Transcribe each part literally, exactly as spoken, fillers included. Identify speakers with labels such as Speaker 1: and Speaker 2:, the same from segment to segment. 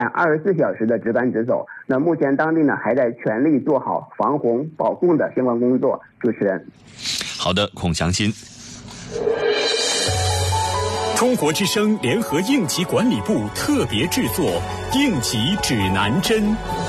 Speaker 1: 二十四小时的值班值守。那目前当地呢还在全力做好防洪保供的相关工作。主持人，
Speaker 2: 好的，孔祥新。
Speaker 3: 中国之声联合应急管理部特别制作《应急指南针》。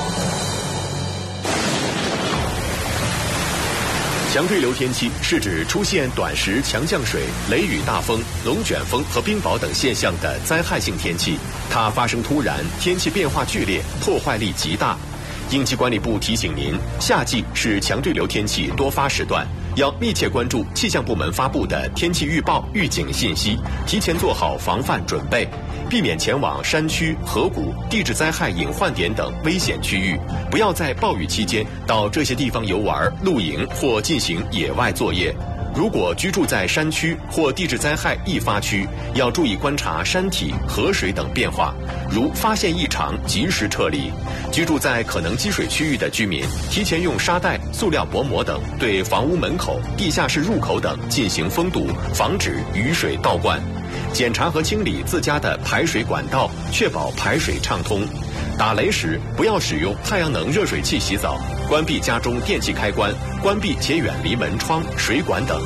Speaker 4: 强对流天气是指出现短时强降水、雷雨大风、龙卷风和冰雹等现象的灾害性天气，它发生突然，天气变化剧烈，破坏力极大。应急管理部提醒您，夏季是强对流天气多发时段，要密切关注气象部门发布的天气预报、预警信息，提前做好防范准备，避免前往山区、河谷、地质灾害隐患点等危险区域，不要在暴雨期间到这些地方游玩、露营或进行野外作业。如果居住在山区或地质灾害易发区，要注意观察山体、河水等变化，如发现异常及时撤离。居住在可能积水区域的居民，提前用沙袋、塑料薄膜等对房屋门口、地下室入口等进行封堵，防止雨水倒灌。检查和清理自家的排水管道，确保排水畅通。打雷时不要使用太阳能热水器洗澡，关闭家中电器开关，关闭且远离门窗、水管等。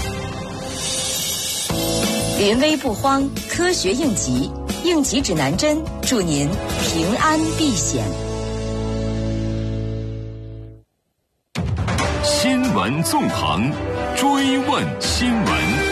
Speaker 5: 临危不慌，科学应急，应急指南针，祝您平安避险。
Speaker 6: 新闻纵横，追问新闻。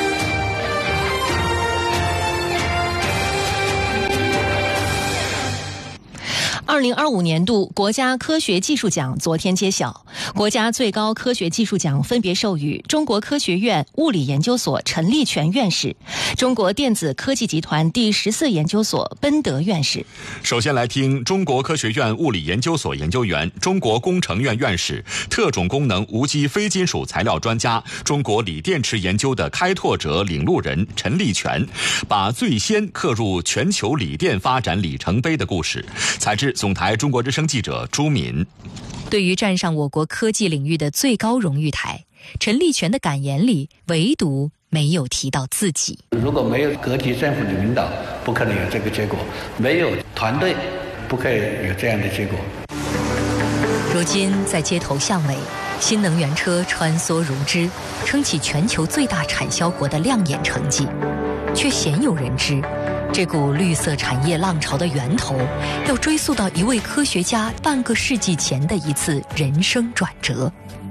Speaker 7: 二零二五年度国家科学技术奖昨天揭晓，国家最高科学技术奖分别授予中国科学院物理研究所陈立全院士、中国电子科技集团第十四研究所奔德院士。
Speaker 2: 首先来听中国科学院物理研究所研究员、中国工程院院士、特种功能无机非金属材料专家、中国锂电池研究的开拓者、领路人陈立全，把最先刻入全球锂电发展里程碑的故事。采自总台中国之声记者朱敏。
Speaker 8: 对于站上我国科技领域的最高荣誉台，陈立全的感言里唯独没有提到自己。
Speaker 9: 如果没有各级政府的领导，不可能有这个结果；没有团队，不可以有这样的结果。
Speaker 8: 如今在街头巷尾，新能源车穿梭如织，撑起全球最大产销国的亮眼成绩，却鲜有人知，这股绿色产业浪潮的源头，要追溯到一位科学家半个世纪前的一次人生转折。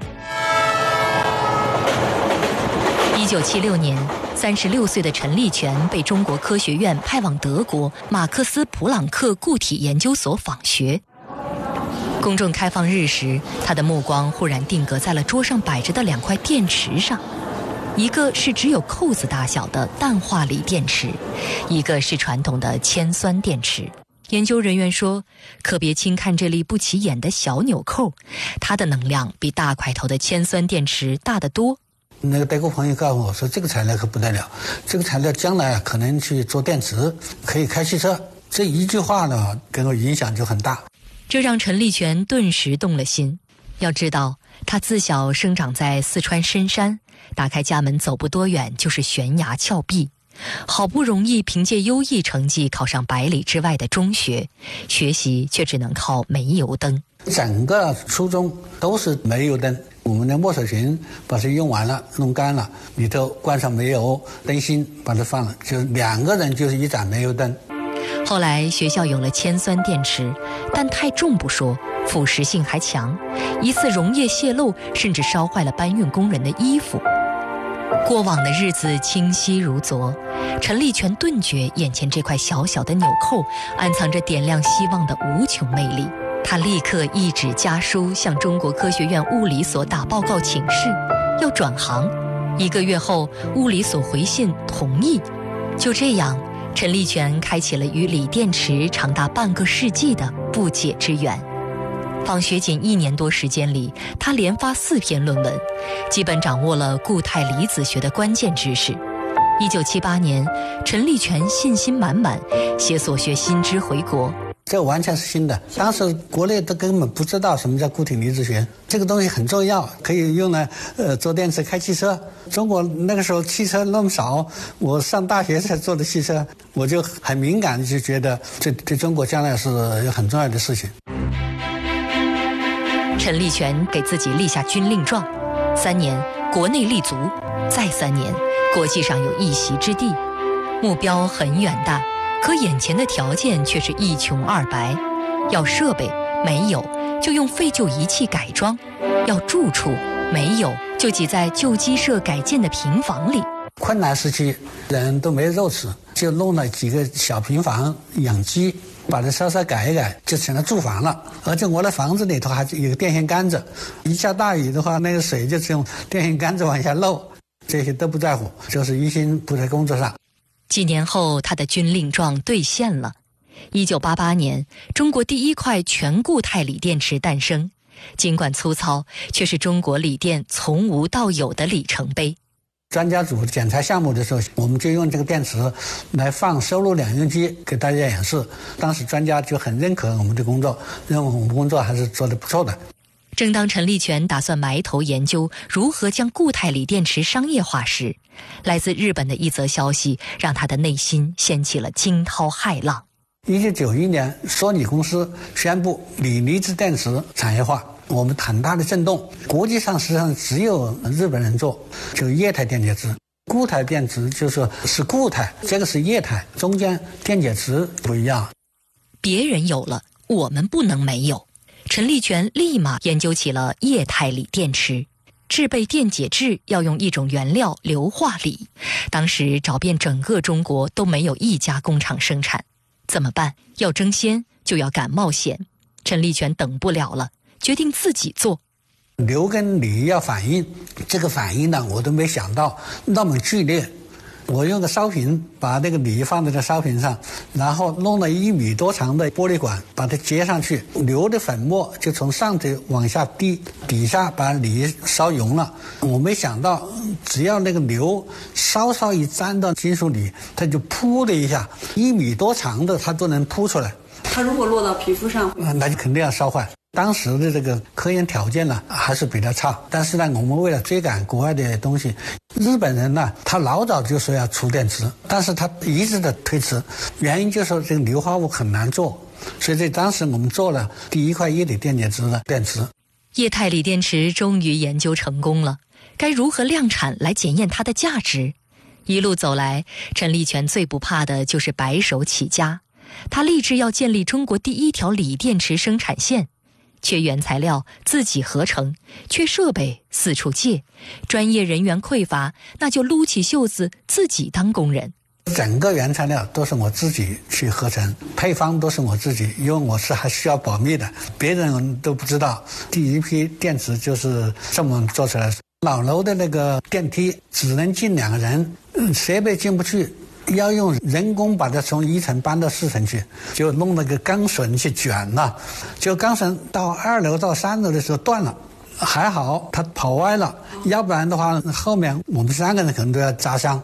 Speaker 8: 一九七六年，三十六岁的陈立全被中国科学院派往德国马克思普朗克固体研究所访学。公众开放日时，他的目光忽然定格在了桌上摆着的两块电池上。一个是只有扣子大小的氮化锂电池，一个是传统的铅酸电池。研究人员说，可别轻看这粒不起眼的小纽扣，它的能量比大块头的铅酸电池大得多。
Speaker 9: 那个德国朋友告诉我说，这个材料可不得了，这个材料将来可能去做电池，可以开汽车。这一句话呢，给我影响就很大。
Speaker 8: 这让陈立全顿时动了心。要知道，他自小生长在四川深山，打开家门走不多远就是悬崖峭壁，好不容易凭借优异成绩考上百里之外的中学，学习却只能靠煤油灯。
Speaker 9: 整个初中都是煤油灯，我们的墨水瓶把它用完了弄干了，里头灌上煤油，灯芯把它放了，就两个人就是一盏煤油灯。
Speaker 8: 后来学校有了铅酸电池，但太重不说，腐蚀性还强，一次溶液泄漏甚至烧坏了搬运工人的衣服。过往的日子清晰如昨，陈立全顿觉眼前这块小小的纽扣暗藏着点亮希望的无穷魅力。他立刻一纸家书向中国科学院物理所打报告请示，要转行。一个月后，物理所回信同意。就这样，陈立全开启了与锂电池长达半个世纪的不解之缘。访学仅一年多时间里，他连发四篇论文，基本掌握了固态离子学的关键知识。一九七八年，陈立全信心满满，携所学新知回国。
Speaker 9: 这完全是新的。当时国内都根本不知道什么叫固体离子学，这个东西很重要，可以用来呃做电池开汽车。中国那个时候汽车那么少，我上大学才做的汽车，我就很敏感，就觉得这对中国将来是有很重要的事情。
Speaker 8: 陈立全给自己立下军令状，三年国内立足，再三年国际上有一席之地，目标很远大，可眼前的条件却是一穷二白。要设备没有，就用废旧仪器改装；要住处没有，就挤在旧鸡舍改建的平房里。
Speaker 9: 困难时期人都没肉吃，就弄了几个小平房养鸡，把它稍稍改一改就成了住房了。而且我的房子里头还有个电线杆子，一下大雨的话，那个水就从电线杆子往下漏，这些都不在乎，就是一心扑在工作上。
Speaker 8: 几年后，他的军令状兑现了。一九八八年，中国第一块全固态锂电池诞生，尽管粗糙，却是中国锂电从无到有的里程碑。
Speaker 9: 专家组检查项目的时候，我们就用这个电池来放收录两用机给大家演示。当时专家就很认可我们的工作，认为我们工作还是做得不错的。
Speaker 8: 正当陈立全打算埋头研究如何将固态锂电池商业化时，来自日本的一则消息让他的内心掀起了惊涛骇浪。
Speaker 9: 一九九一年，索尼公司宣布锂离子电池产业化，我们很大的震动。国际上实际上只有日本人做，就液态电解质。固态电池就是说是固态，这个是液态，中间电解质不一样。
Speaker 8: 别人有了，我们不能没有。陈立全立马研究起了液态锂电池。制备电解质要用一种原料硫化锂，当时找遍整个中国都没有一家工厂生产。怎么办？要争先就要敢冒险。陈立全等不了了，决定自己做。
Speaker 9: 硫跟锂要反应，这个反应呢我都没想到那么剧烈。我用个烧瓶把那个锂放在这烧瓶上，然后弄了一米多长的玻璃管把它接上去，硫的粉末就从上头往下滴，底下把锂烧溶了。我没想到只要那个硫稍稍一沾到金属锂，它就噗的一下，一米多长的它都能噗出来。
Speaker 10: 它如果落到皮肤上，
Speaker 9: 那就肯定要烧坏。当时的这个科研条件呢还是比较差，但是呢我们为了追赶国外的东西，日本人呢他老早就说要出电池，但是他一直的推迟，原因就是说这个硫化物很难做，所以在当时我们做了第一块液体电解质的电池。
Speaker 8: 液态锂电池终于研究成功了，该如何量产来检验它的价值？一路走来，陈立全最不怕的就是白手起家，他立志要建立中国第一条锂电池生产线。缺原材料自己合成，缺设备四处借，专业人员匮乏，那就撸起袖子自己当工人。
Speaker 9: 整个原材料都是我自己去合成，配方都是我自己，因为我是还需要保密的，别人都不知道。第一批电池就是这么做出来的。老楼的那个电梯只能进两个人，设备进不去，要用人工把它从一层搬到四层去，就弄那个钢绳去卷了，就钢绳到二楼到三楼的时候断了，还好它跑歪了，要不然的话后面我们三个人可能都要砸伤。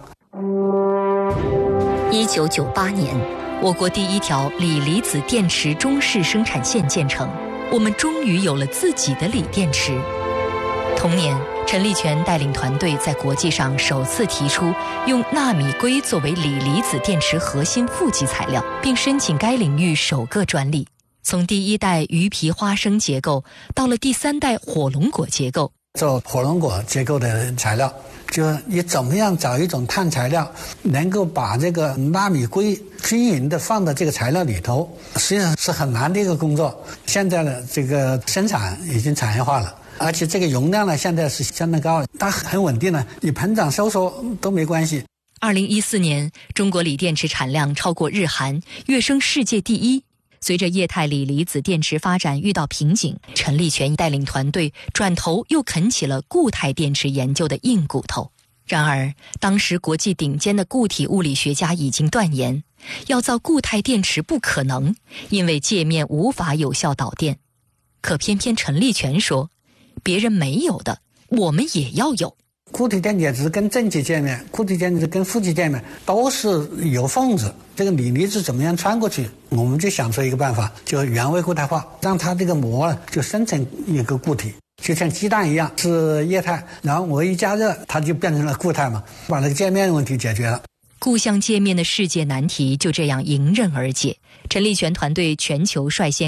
Speaker 8: 一九九八年，我国第一条锂离子电池中式生产线建成，我们终于有了自己的锂电池。同年，陈立全带领团队在国际上首次提出用纳米硅作为锂离子电池核心负极材料，并申请该领域首个专利。从第一代鱼皮花生结构到了第三代火龙果结构，
Speaker 9: 做火龙果结构的材料，就你怎么样找一种碳材料能够把这个纳米硅均匀的放到这个材料里头，实际上是很难的一个工作。现在的这个生产已经产业化了，而且这个容量呢现在是相当高，它很稳定了，你膨胀收缩都没关系。
Speaker 8: 二零一四年，中国锂电池产量超过日韩，跃升世界第一。随着液态锂离子电池发展遇到瓶颈，陈立全带领团队转头又啃起了固态电池研究的硬骨头。然而，当时国际顶尖的固体物理学家已经断言，要造固态电池不可能，因为界面无法有效导电。可偏偏陈立全说，别人没有的，我们也要有。
Speaker 9: 固体电解质跟正极界面、固体电解质跟负极界面都是有缝子，这个锂离子怎么样穿过去？我们就想出一个办法，就是原位固态化，让它这个膜啊就生成一个固体，就像鸡蛋一样是液态，然后我一加热，它就变成了固态嘛，把那个界面问题解决了。
Speaker 8: 固相界面的世界难题就这样迎刃而解。陈立全团队全球率先